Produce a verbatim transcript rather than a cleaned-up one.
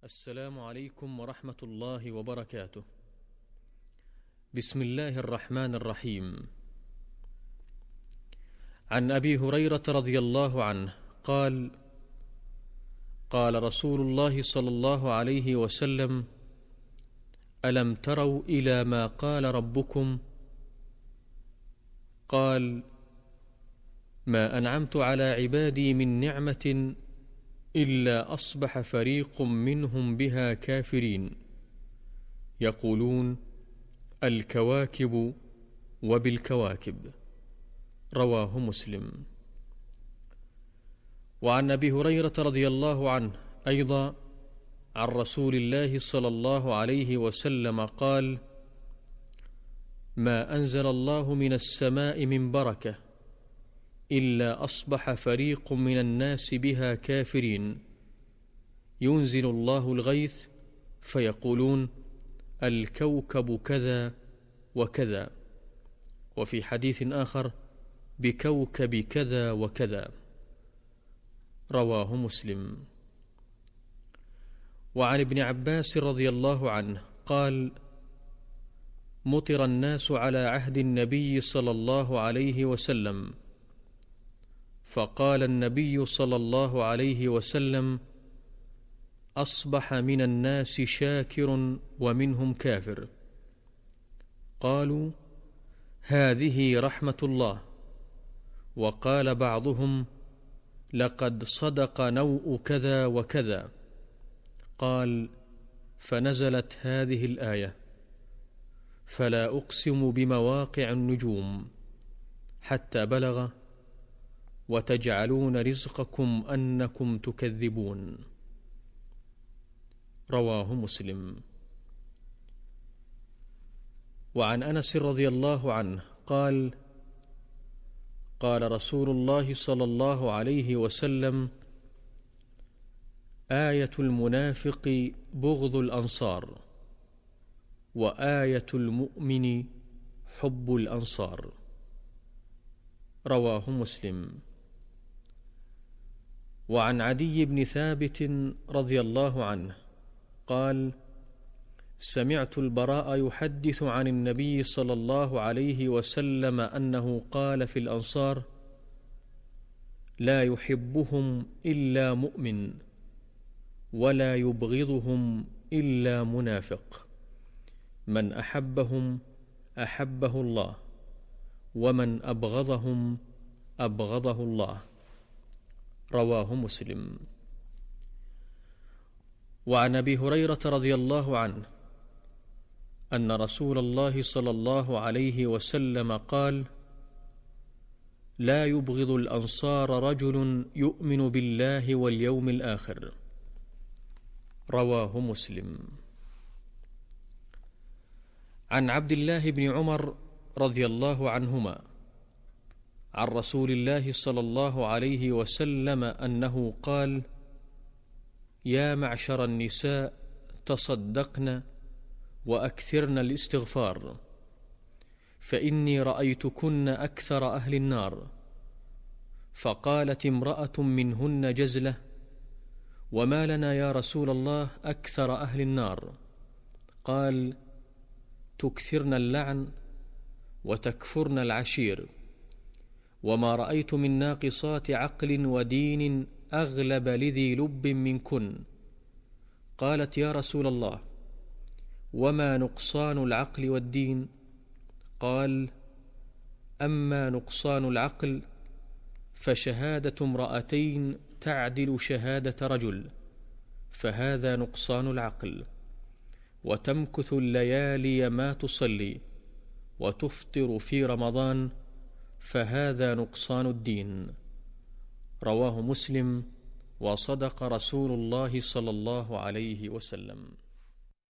السلام عليكم ورحمة الله وبركاته. بسم الله الرحمن الرحيم. عن أبي هريرة رضي الله عنه قال: قال رسول الله صلى الله عليه وسلم: ألم تروا إلى ما قال ربكم؟ قال: ما أنعمت على عبادي من نعمة إلا أصبح فريق منهم بها كافرين، يقولون: الكواكب وبالكواكب. رواه مسلم. وعن أبي هريرة رضي الله عنه أيضا عن رسول الله صلى الله عليه وسلم قال: ما أنزل الله من السماء من بركة إلا أصبح فريق من الناس بها كافرين، ينزل الله الغيث فيقولون: الكوكب كذا وكذا، وفي حديث آخر: بكوكب كذا وكذا. رواه مسلم. وعن ابن عباس رضي الله عنه قال: مطر الناس على عهد النبي صلى الله عليه وسلم، فقال النبي صلى الله عليه وسلم: أصبح من الناس شاكر ومنهم كافر. قالوا: هذه رحمة الله. وقال بعضهم: لقد صدق نوء كذا وكذا. قال: فنزلت هذه الآية: فلا أقسم بمواقع النجوم، حتى بلغ: وتجعلون رزقكم أنكم تكذبون. رواه مسلم. وعن أنس رضي الله عنه قال: قال رسول الله صلى الله عليه وسلم: آية المنافق بغض الأنصار، وآية المؤمن حب الأنصار. رواه مسلم. وعن عدي بن ثابت رضي الله عنه قال: سمعت البراء يحدث عن النبي صلى الله عليه وسلم أنه قال في الأنصار: لا يحبهم إلا مؤمن، ولا يبغضهم إلا منافق، من أحبهم أحبه الله، ومن أبغضهم أبغضه الله. رواه مسلم. وعن أبي هريرة رضي الله عنه أن رسول الله صلى الله عليه وسلم قال: لا يبغض الأنصار رجل يؤمن بالله واليوم الآخر. رواه مسلم. عن عبد الله بن عمر رضي الله عنهما عن رسول الله صلى الله عليه وسلم أنه قال: يا معشر النساء تصدقن وأكثرن الاستغفار، فإني رأيتكن أكثر أهل النار. فقالت امرأة منهن جزلة: وما لنا يا رسول الله أكثر أهل النار؟ قال: تكثرن اللعن وتكفرن العشير، وما رأيت من ناقصات عقل ودين أغلب لذي لب منكن. قالت: يا رسول الله، وما نقصان العقل والدين؟ قال: أما نقصان العقل فشهادة امرأتين تعدل شهادة رجل، فهذا نقصان العقل. وتمكث الليالي ما تصلي، وتفطر في رمضان، فهذا نقصان الدين. رواه مسلم. وصدق رسول الله صلى الله عليه وسلم.